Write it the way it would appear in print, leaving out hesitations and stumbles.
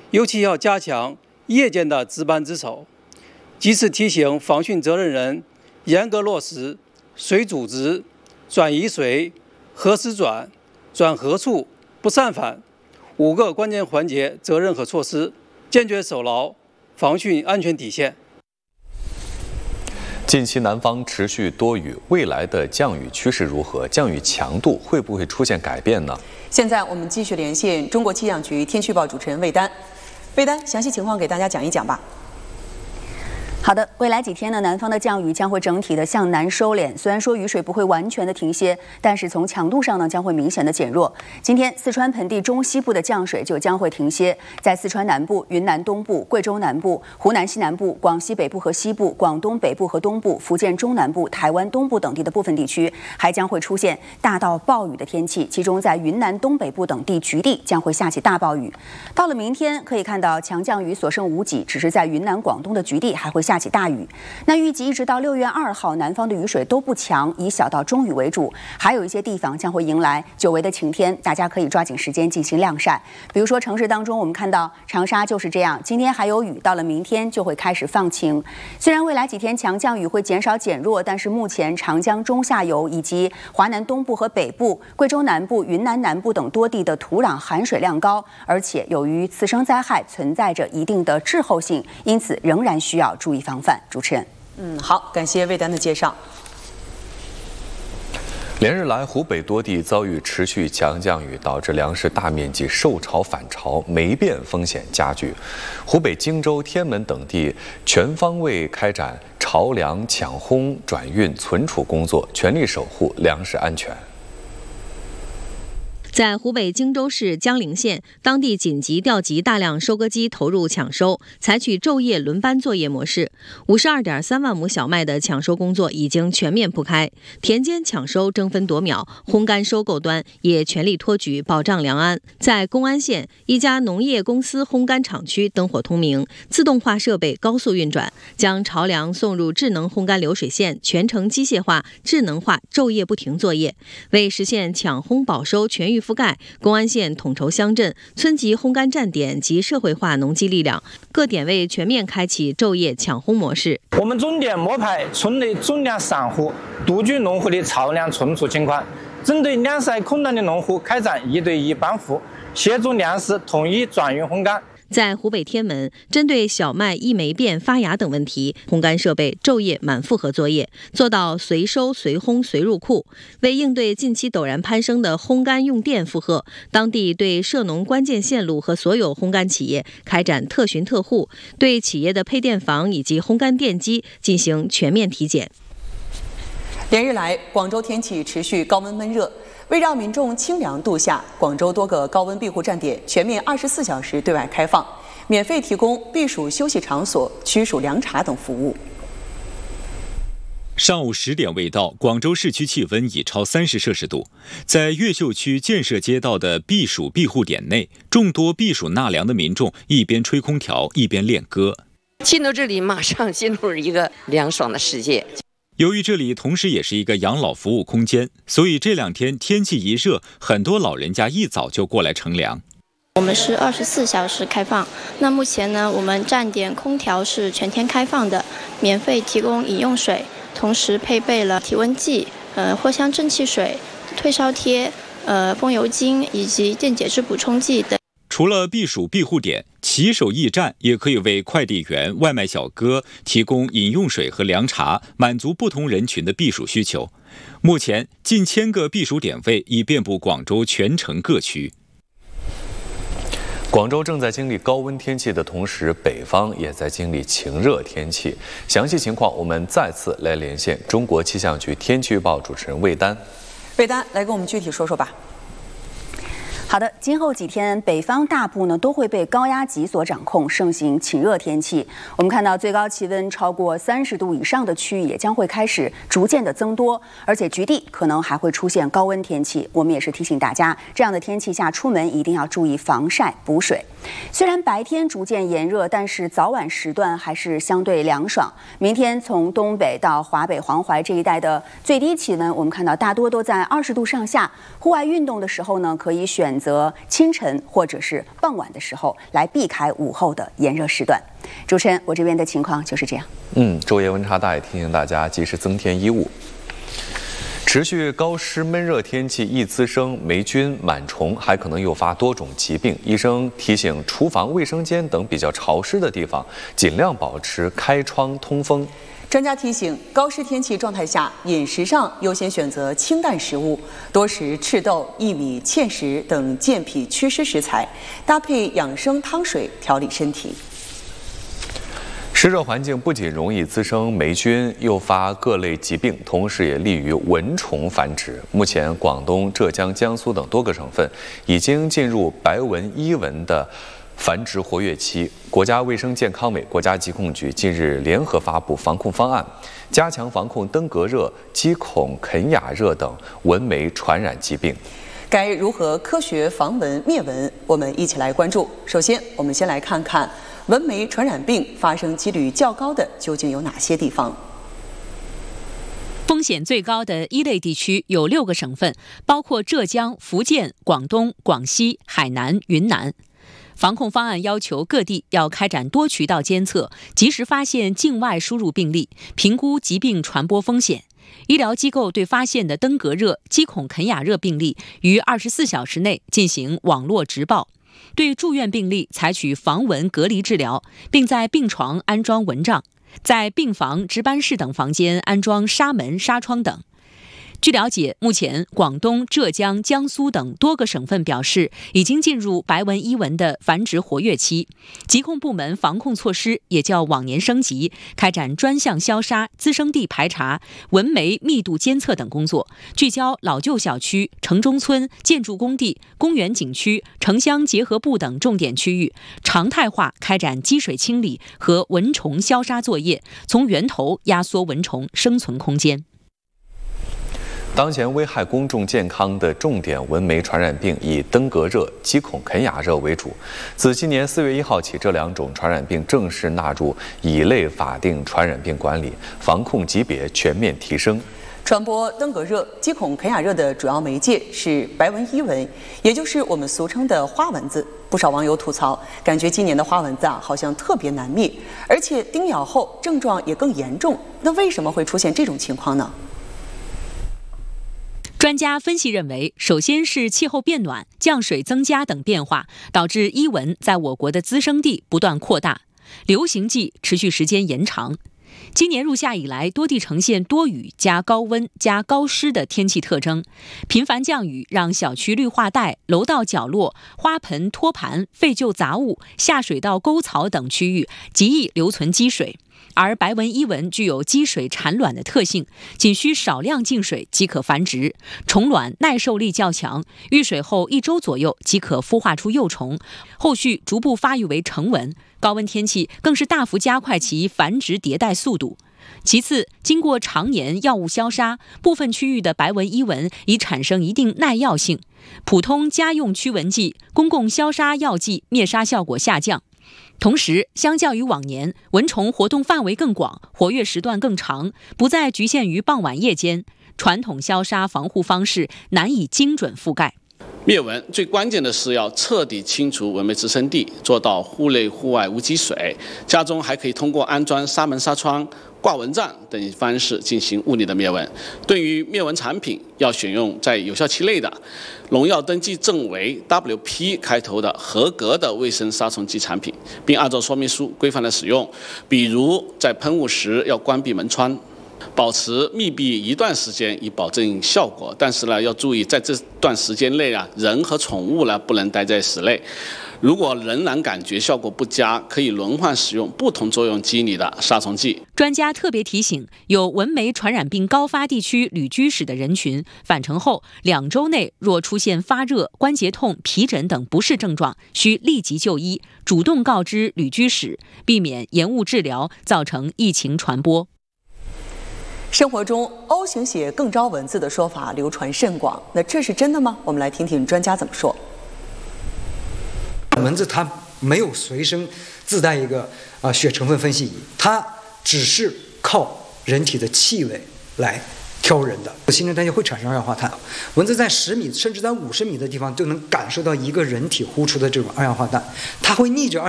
尤其要加强夜间的值班值守，及时提醒防汛责任人严格落实水阻值、转移水、何时转、转何处、不散返5个关键环节责任和措施，坚决守牢防汛安全底线。 近期南方持续多雨，未来的降雨趋势如何？降雨强度会不会出现改变呢？ 现在我们继续连线中国气象局天气预报主持人魏丹。魏丹，详细情况给大家讲一讲吧。 好的，未来几天呢，南方的降雨将会整体的向南收敛。虽然说雨水不会完全的停歇，但是从强度上呢，将会明显的减弱。今天四川盆地中西部的降水就将会停歇，在四川南部、云南东部、贵州南部、湖南西南部、广西北部和西部、广东北部和东部、福建中南部、台湾东部等地的部分地区，还将会出现大到暴雨的天气。其中在云南东北部等地局地将会下起大暴雨。到了明天，可以看到强降雨所剩无几，只是在云南、广东的局地还会下起大雨。那预计一直到6月2号，南方的雨水都不强，以小到中雨为主，还有一些地方将会迎来久违的晴天，大家可以抓紧时间进行晾晒。比如说城市当中，我们看到长沙就是这样，今天还有雨，到了明天就会开始放晴。虽然未来几天强降雨会减少减弱，但是目前长江中下游以及华南东部和北部、贵州南部、云南南部等多地的土壤含水量高，而且由于次生灾害存在着一定的滞后性，因此仍然需要注意防范。主持人， 好，感谢魏丹的介绍。 连日来，湖北多地遭遇持续强降雨，导致粮食大面积受潮反潮，霉变风险加剧。湖北荆州、天门等地全方位开展潮粮抢烘、转运、存储工作，全力守护粮食安全。 在湖北荆州市江陵县，当地紧急调集大量收割机投入抢收，采取昼夜轮班作业模式。52.3万亩小麦的抢收工作已经全面铺开，田间抢收争分夺秒，烘干收购端也全力托举，保障粮安。在公安县，一家农业公司烘干厂区灯火通明，自动化设备高速运转，将潮粮送入智能烘干流水线，全程机械化、智能化，昼夜不停作业。为实现抢烘保收全域覆盖，公安县统筹乡镇、村级烘干站点及社会化农机力量，各点位全面开启昼夜抢烘模式。 我们重点摸排村内总量散户，杜绝农户的超量存储情况，针对粮食困难的农户开展1对1帮扶，协助粮食统一转运烘干。 在湖北天门，针对小麦易霉变、发芽等问题，烘干设备昼夜满负荷作业，做到随收随烘随入库。为应对近期陡然攀升的烘干用电负荷，当地对涉农关键线路和所有烘干企业开展特巡特护，对企业的配电房以及烘干电机进行全面体检。 连日来，广州天气持续高温闷热。为让民众清凉度夏，广州多个高温庇护站点全面24小时对外开放，免费提供避暑休息场所、驱暑凉茶等服务。 上午10点未到，广州市区气温已超30摄氏度。在越秀区建设街道的避暑庇护点内，众多避暑纳凉的民众一边吹空调一边练歌。 进到这里，马上进入一个凉爽的世界。 由于这里同时也是一个养老服务空间，所以这2天天气一热，很多老人家一早就过来乘凉。 我们是24小时开放，那目前呢，我们站点空调是全天开放的，免费提供饮用水，同时配备了体温计、藿香正气水、退烧贴、风油精以及电解质补充剂等。 除了避暑庇护点，骑手驿站也可以为快递员、外卖小哥提供饮用水和凉茶，满足不同人群的避暑需求。目前，近1000个避暑点位已遍布广州全城各区。 广州正在经历高温天气的同时，北方也在经历晴热天气。详细情况，我们再次来连线中国气象局天气预报主持人魏丹。 魏丹，来跟我们具体说说吧。 好的，今后几天北方大部呢都会被高压脊所掌控，盛行晴热天气。我们看到最高气温超过30度以上的区域也将会开始逐渐的增多，而且局地可能还会出现高温天气。我们也是提醒大家，这样的天气下出门一定要注意防晒补水。虽然白天逐渐炎热，但是早晚时段还是相对凉爽。明天从东北到华北、黄淮这一带的最低气温，我们看到大多都在20度上下。户外运动的时候呢，可以选择清晨或者是傍晚的时候来避开午后的炎热时段。主持人，我这边的情况就是这样。 昼夜温差大，也提醒大家及时增添衣物。持续高湿闷热天气易滋生霉菌、螨虫，还可能诱发多种疾病。医生提醒，厨房、卫生间等比较潮湿的地方，尽量保持开窗通风。 专家提醒，高湿天气状态下，饮食上优先选择清淡食物，多食赤豆、薏米、芡实等健脾祛湿食材，搭配养生汤水调理身体。 湿热环境不仅容易滋生霉菌，诱发各类疾病，同时也利于蚊虫繁殖。目前，广东、浙江、江苏等多个省份已经进入白蚊、伊蚊的繁殖活跃期。国家卫生健康委、国家疾控局近日联合发布防控方案，加强防控登革热、鸡孔肯雅热等蚊媒传染疾病。 该如何科学防蚊灭蚊？我们一起来关注。首先，我们先来看看蚊媒传染病发生几率较高的究竟有哪些地方？ 风险最高的一类地区有6个省份，包括浙江、福建、广东、广西、海南、云南。防控方案要求各地要开展多渠道监测，及时发现境外输入病例，评估疾病传播风险。医疗机构对发现的登革热、鸡孔肯雅热病例于24小时内进行网络直报。对住院病例采取防蚊隔离治疗，并在病床安装蚊帐，在病房、值班室等房间安装纱门、纱窗等。据了解，目前广东、浙江、江苏等多个省份表示已经进入白蚊、伊蚊的繁殖活跃期，疾控部门防控措施也较往年升级，开展专项消杀、滋生地排查、蚊媒密度监测等工作，聚焦老旧小区、城中村、建筑工地、公园景区、城乡结合部等重点区域，常态化开展积水清理和蚊虫消杀作业，从源头压缩蚊虫生存空间。 当前危害公众健康的重点蚊媒传染病以登革热、鸡孔肯雅热为主。自今年4月1号起，这2种传染病正式纳入乙类法定传染病管理，防控级别全面提升。 传播登革热、鸡孔肯雅热的主要媒介是白蚊、伊蚊，也就是我们俗称的花蚊子。不少网友吐槽，感觉今年的花蚊子好像特别难灭，而且叮咬后症状也更严重。那为什么会出现这种情况呢？ 专家分析认为，首先是气候变暖、降水增加等变化，导致伊蚊在我国的滋生地不断扩大，流行季持续时间延长。今年入夏以来，多地呈现多雨加高温加高湿的天气特征，频繁降雨让小区绿化带、楼道角落、花盆、托盘、废旧杂物、下水道沟槽等区域极易留存积水。而白蚊、伊蚊具有积水产卵的特性，仅需少量进水即可繁殖，虫卵耐受力较强，遇水后1周左右即可孵化出幼虫，后续逐步发育为成蚊。高温天气更是大幅加快其繁殖迭代速度。其次，经过常年药物消杀，部分区域的白蚊、伊蚊已产生一定耐药性，普通家用驱蚊剂、公共消杀药剂灭杀效果下降。同时，相较于往年，蚊虫活动范围更广，活跃时段更长，不再局限于傍晚夜间，传统消杀防护方式难以精准覆盖。 灭蚊最关键的是要彻底清除蚊媒滋生地，做到户内户外无积水。家中还可以通过安装纱门、纱窗、挂蚊帐等方式进行物理的灭蚊。对于灭蚊产品，要选用在有效期内的、农药登记证为 WP 开头的合格的卫生杀虫剂产品，并按照说明书规范的使用。比如在喷雾时要关闭门窗，保持密闭一段时间以保证效果。但是呢，要注意在这段时间内啊，人和宠物呢不能待在室内。如果仍然感觉效果不佳，可以轮换使用不同作用机理的杀虫剂。 专家特别提醒，有蚊媒传染病高发地区旅居史的人群，返程后2周内若出现发热、关节痛、皮疹等不适症状，需立即就医，主动告知旅居史，避免延误治疗，造成疫情传播。 生活中 O 型血更招蚊子的说法流传甚广，那这是真的吗？我们来听听专家怎么说。 蚊子它没有随身自带一个血成分分析仪，它只是靠人体的气味来挑人的。新陈代谢会产生二氧化碳，蚊子在10米甚至在50米的地方就能感受到一个人体呼出的这种二氧化碳，它会逆着